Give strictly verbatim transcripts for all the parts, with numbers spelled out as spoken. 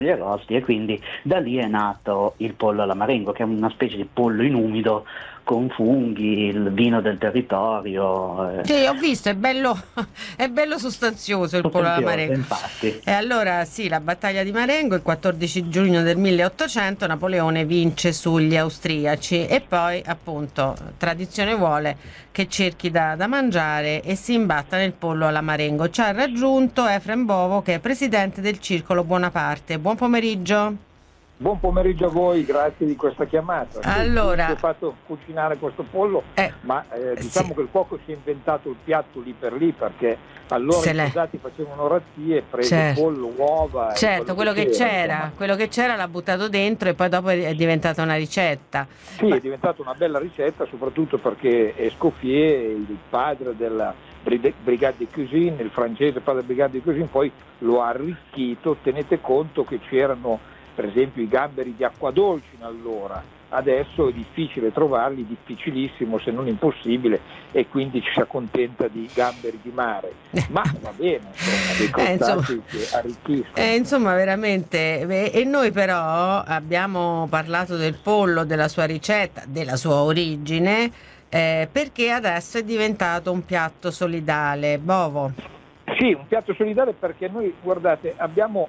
gli arrosti, e quindi da lì è nato il pollo alla Marengo, che è una specie di pollo in umido con funghi, il vino del territorio. Eh, Sì, ho visto, è bello, è bello sostanzioso il pollo alla sostanzioso, Marengo. infatti. E allora sì, la battaglia di Marengo, il quattordici giugno del milleottocento, Napoleone vince sugli austriaci e poi appunto tradizione vuole che cerchi da, da mangiare e si imbatta nel pollo alla Marengo. Ci ha raggiunto Efrem Bovo, che è presidente del Circolo Buonaparte. Buon pomeriggio. Buon pomeriggio a voi, grazie di questa chiamata. Sì, Allora, io ho fatto cucinare questo pollo, eh, ma eh, diciamo sì. che il cuoco si è inventato il piatto lì per lì, perché allora Se i l'è. soldati facevano razzie, prese Certo. pollo, uova. Certo, e quello che c'era, insomma. quello che c'era l'ha buttato dentro e poi dopo è diventata una ricetta. Sì, Ma è diventata una bella ricetta, soprattutto perché Escoffier, il padre della Brigade de Cuisine, il francese padre della Brigade de Cuisine, poi lo ha arricchito. Tenete conto che c'erano per esempio i gamberi di Acquadolcina allora, adesso è difficile trovarli, difficilissimo se non impossibile, e quindi ci si accontenta di gamberi di mare, ma va bene, insomma, dei Eh, insomma, crostacei che arricchiscono. eh, insomma, veramente. eh, E noi però abbiamo parlato del pollo, della sua ricetta, della sua origine, eh, perché adesso è diventato un piatto solidale. Bovo. Sì, un piatto solidale perché noi, guardate, abbiamo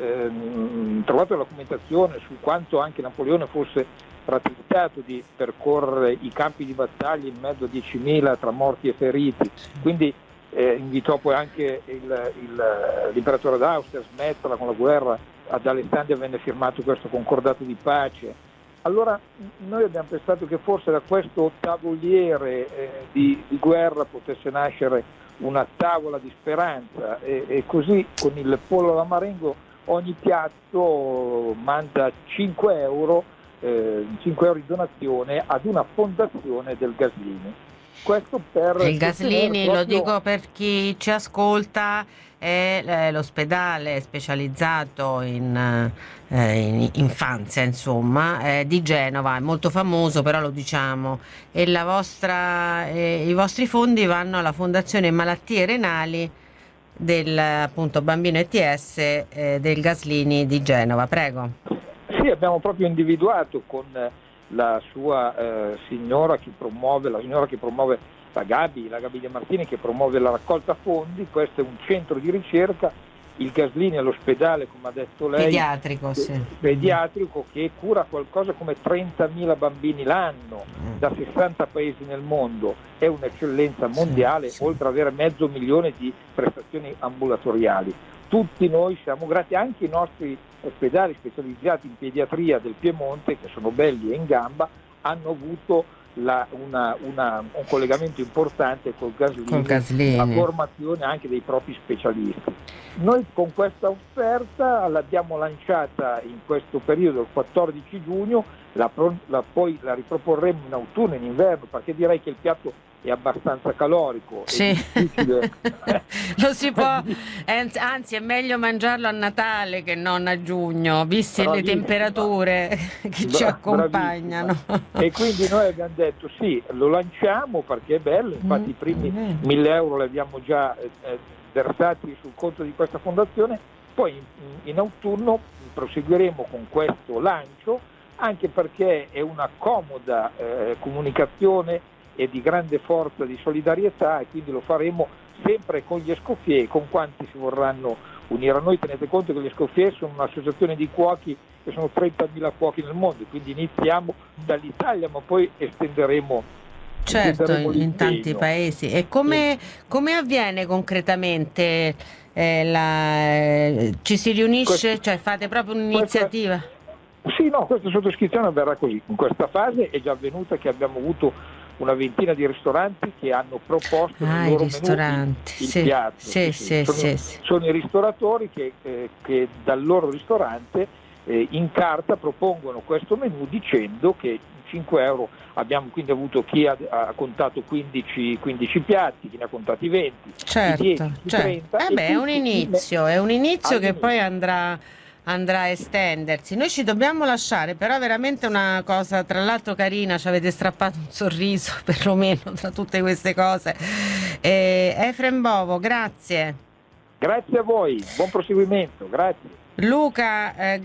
ehm, trovato la documentazione su quanto anche Napoleone fosse ratificato di percorrere i campi di battaglia in mezzo a diecimila tra morti e feriti, quindi eh, invitò poi anche il, il, l'imperatore d'Austria a smetterla con la guerra, ad Alessandria venne firmato questo concordato di pace. Allora noi abbiamo pensato che forse da questo tavoliere eh, di, di guerra potesse nascere una tavola di speranza, e, e così con il pollo alla Marengo ogni piatto manda cinque euro, eh, cinque euro di donazione ad una fondazione del Gaslini. Questo per Il Gaslini, proprio... lo dico per chi ci ascolta, è eh, l'ospedale specializzato in, eh, in infanzia, insomma, eh, di Genova, è molto famoso, però lo diciamo, e la vostra, eh, i vostri fondi vanno alla Fondazione Malattie Renali del appunto bambino E T S eh, del Gaslini di Genova. Prego. Sì, abbiamo proprio individuato con la sua eh, signora che promuove, la signora che promuove la Gabi, la Gabi De Martini, che promuove la raccolta fondi. Questo è un centro di ricerca, il Gaslini è l'ospedale, come ha detto lei, Pediatrico, sì. pediatrico, che cura qualcosa come trentamila bambini l'anno da sessanta paesi nel mondo, è un'eccellenza mondiale, Sì, sì. oltre ad avere mezzo milione di prestazioni ambulatoriali. Tutti noi siamo grati, anche i nostri ospedali specializzati in pediatria del Piemonte, che sono belli e in gamba, hanno avuto la, una, una, un collegamento importante col Gaslini, Col Gaslini. la formazione anche dei propri specialisti. Noi con questa offerta l'abbiamo lanciata in questo periodo, il quattordici giugno, la, la, poi la riproporremo in autunno e in inverno, perché direi che il piatto è abbastanza calorico. Sì. È difficile. Lo si può, eh, anzi è meglio mangiarlo a Natale che non a giugno, viste le Bravissima. temperature che ci Bra- accompagnano. bravissima. E quindi noi abbiamo detto sì, lo lanciamo perché è bello, infatti i primi Mm. mille euro li abbiamo già eh, versati sul conto di questa fondazione, poi in, in autunno proseguiremo con questo lancio, anche perché è una comoda eh, comunicazione e di grande forza di solidarietà, e quindi lo faremo sempre con gli Escoffier, con quanti si vorranno unire a noi. Tenete conto che gli Escoffier sono un'associazione di cuochi, che sono trentamila cuochi nel mondo, quindi iniziamo dall'Italia ma poi estenderemo, Certo, estenderemo in, in tanti l'impegno. paesi. E come, come avviene concretamente? eh, la, ci si riunisce, Questo- cioè fate proprio un'iniziativa? Sì, no, questa sottoscrizione avverrà così. In questa fase è già avvenuta che abbiamo avuto una ventina di ristoranti che hanno proposto Ah, nel i loro ristoranti, menù il, il sì, piatto. sì, sì, sono, sì, sì. sono i ristoratori che, eh, che dal loro ristorante eh, in carta propongono questo menù dicendo che cinque euro. Abbiamo quindi avuto chi ha, ha contato quindici, quindici piatti, chi ne ha contati venti, Certo, chi dieci, chi certo. trenta. Eh e beh, è un tutti inizio, è un inizio che all'inizio. poi andrà, andrà a estendersi. Noi ci dobbiamo lasciare, però veramente una cosa, tra l'altro carina, ci avete strappato un sorriso, perlomeno tra tutte queste cose. Eh, Efrem Bovo, grazie. Grazie a voi, buon proseguimento, grazie. Luca, eh,